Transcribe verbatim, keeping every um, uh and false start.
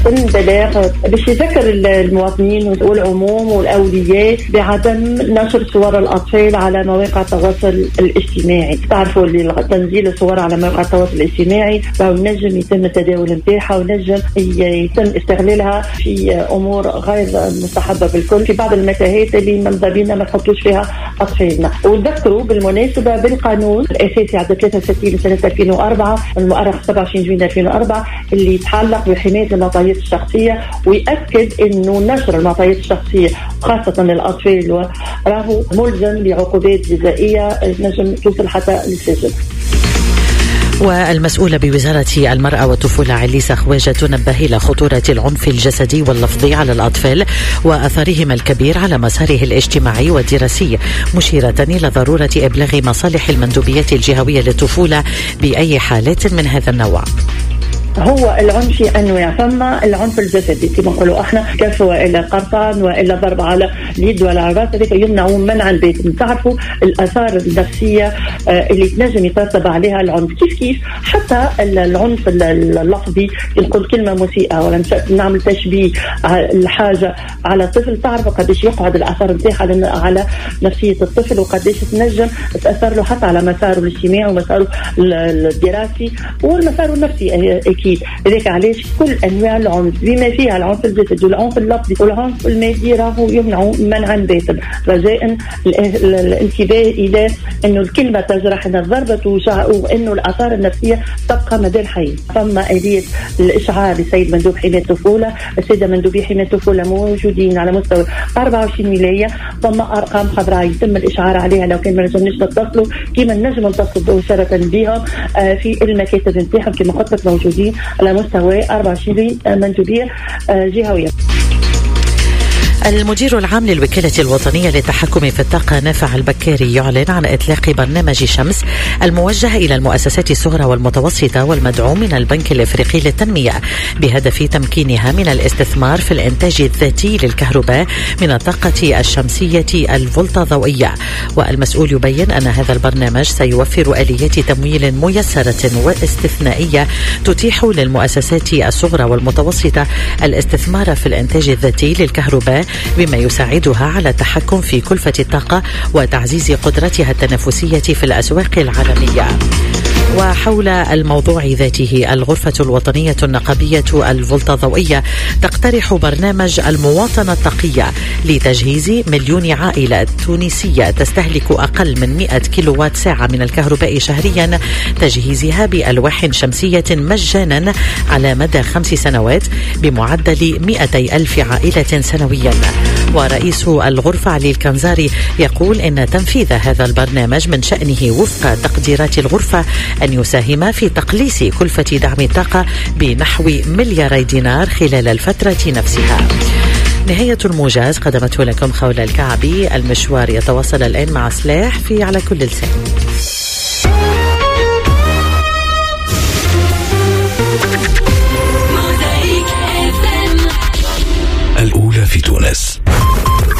سن بلاغ باش يذكر المواطنين والعموم والأولياء بعدم نشر صور الأطفال على مواقع التواصل الاجتماعي. تعرفوا اللي تنزيل الصور على مواقع التواصل الاجتماعي نجم يتم التداول نتاعها ونجم يتم استغلالها في أمور غير مستحبة بالكل، في بعض المتاهات اللي ماذا بينا ما نحطوش فيها أطفالنا. وذكروا بالمناسبة بالقانون الأساسي عدد ثلاثة وستين سنة ألفين وأربعة المؤرخ سبعة وعشرين جويلية ألفين وأربعة اللي يتعلق بحماية المعطيات الشخصية، ويأكد إنه نشر المعطيات الشخصية خاصة للأطفال راهو ملزم بعقوبات جزائية نجم توصل حتى للسجن. والمسؤولة بوزارة المرأة والطفولة عليسة خواجة تنبه إلى خطورة العنف الجسدي واللفظي على الأطفال وأثرهما الكبير على مساره الاجتماعي والدراسي، مشيرة إلى ضرورة إبلاغ مصالح المندوبيات الجهوية للطفولة بأي حالات من هذا النوع. هو العنف في أنواع، ثم العنف الجسدي كما نقولوا احنا كف وإلا قرصان وإلا ضرب على اليد ولا على الراس، هذيك يمنعوا منعا باتا. تعرفوا الآثار النفسية اللي تنجم يترتب عليها العنف، كيف كيف حتى العنف اللفظي، نقول كلمة مسيئة ولا نعمل تشبيه الحاجة على طفل، تعرفوا قديش يقعد الآثار نتاعها على نفسية الطفل وقديش تنجم تأثر له حتى على مساره الاجتماعي ومساره الدراسي والمسار النفسي أكيد. لذلك علاش كل أنواع العنف بما فيها العنف الجسدي والعنف اللفظي والعنف المادي راهو يمنعوا منعا باتا، رجاء الانتباه إلى إنه الكلمة تجرح، إن الضربة توجع، وإنه الآثار النفسية تبقى مدى الحياة. ثم آلية الإشعار لسيد مندوب حماية الطفولة، السيدة مندوبي حماية الطفولة موجودين على مستوى أربعة وعشرين ولاية، ثم أرقام خضراء يتم الإشعار عليها لو كان ما نجمناش نتصلوا كيما نجم نتصلوا مباشرة بهم في المكاتب نتاعهم كما قلت لك موجودين على مستوى أربعة وعشرين مندوبية جهوية. المدير العام للوكالة الوطنية للتحكم في الطاقة نافع البكاري يعلن عن إطلاق برنامج شمس الموجه إلى المؤسسات الصغرى والمتوسطة والمدعوم من البنك الإفريقي للتنمية بهدف تمكينها من الاستثمار في الإنتاج الذاتي للكهرباء من الطاقة الشمسية الفولتا ضوئية. والمسؤول يبين أن هذا البرنامج سيوفر آليات تمويل ميسرة واستثنائية تتيح للمؤسسات الصغرى والمتوسطة الاستثمار في الإنتاج الذاتي للكهرباء بما يساعدها على التحكم في كلفة الطاقة وتعزيز قدرتها التنافسية في الأسواق العالمية. وحول الموضوع ذاته، الغرفة الوطنية النقابية الفولتا ضوئية تقترح برنامج المواطنة التقية لتجهيز مليون عائلة تونسية تستهلك أقل من مئة كيلووات ساعة من الكهرباء شهريا، تجهيزها بألواح شمسية مجانا على مدى خمس سنوات بمعدل مئتي ألف عائلة سنويا. ورئيس الغرفة علي الكنزاري يقول إن تنفيذ هذا البرنامج من شأنه وفق تقديرات الغرفة أن يساهم في تقليص كلفة دعم الطاقة بنحو ملياري دينار خلال الفترة نفسها. نهاية الموجز قدمته لكم خولة الكعبي. المشوار يتواصل الآن مع سلاح في على كل لسان.